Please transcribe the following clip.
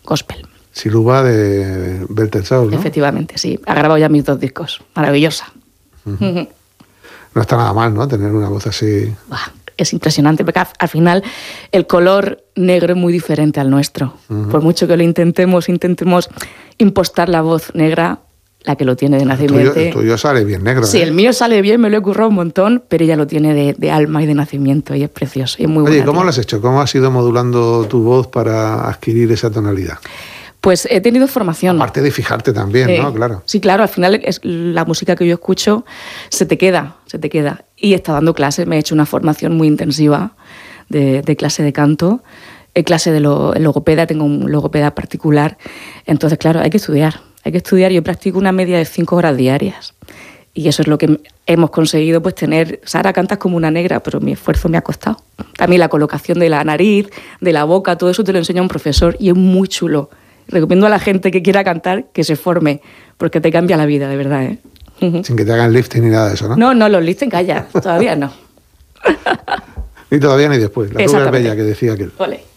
gospel. Siluba de Belteshaus, ¿no? Efectivamente, sí. Ha grabado ya mis 2 discos. Maravillosa. Uh-huh. No está nada mal, ¿no? Tener una voz así. Es impresionante, porque al final el color negro es muy diferente al nuestro. Uh-huh. Por mucho que lo intentemos impostar la voz negra, la que lo tiene de nacimiento. El tuyo sale bien negro. Sí, el mío sale bien, me lo he currado un montón, pero ella lo tiene de alma y de nacimiento, y es precioso, y es muy buena. Oye, ¿cómo lo has hecho? ¿Cómo has ido modulando tu voz para adquirir esa tonalidad? Pues he tenido formación. Aparte de fijarte también, ¿no? Claro. Sí, claro, al final es la música que yo escucho se te queda. Y he estado dando clases, me he hecho una formación muy intensiva de clase de canto, clase de logopeda, tengo un logopeda particular. Entonces, claro, hay que estudiar. Yo practico una media de 5 horas diarias. Y eso es lo que hemos conseguido, pues tener... Sara, cantas como una negra, pero mi esfuerzo me ha costado. También la colocación de la nariz, de la boca, todo eso te lo enseña un profesor y es muy chulo. Recomiendo a la gente que quiera cantar que se forme, porque te cambia la vida, de verdad, ¿eh? Sin que te hagan lifting ni nada de eso, ¿no? No, los lifting calla, todavía no. Ni todavía ni después, la rubia es bella, que decía aquel. Ole.